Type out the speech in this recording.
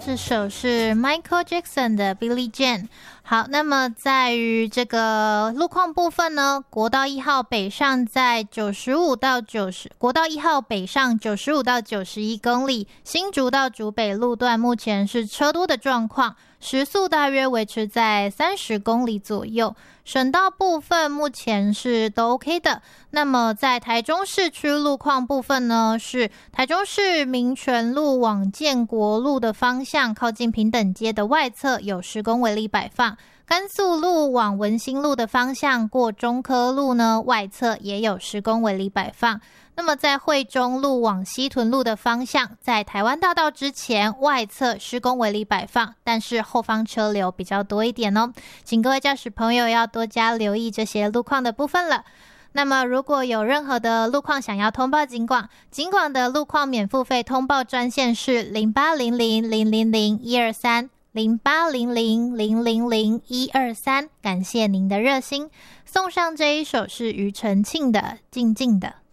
这首是 Michael Jackson 的 Billie Jean。好，那么在于这个路况部分呢，国道1号北上在95到90，国道1号北上95到91公里，新竹到竹北路段目前是车多的状况，时速大约维持在30公里左右。省道部分目前是都 OK 的。那么在台中市区路况部分呢，是台中市民权路往建国路的方向，靠近平等街的外侧有施工围篱摆放。甘肃路往文心路的方向，过中科路呢，外侧也有施工围篱摆放。那么在惠中路往西屯路的方向，在台湾大道之前外侧施工围篱摆放，但是后方车流比较多一点哦，请各位驾驶朋友要多加留意这些路况的部分了。那么如果有任何的路况想要通报警广的路况免付费通报专线是0800000123 0800000123，感谢您的热心。送上这一首是庾澄庆的《静静的》。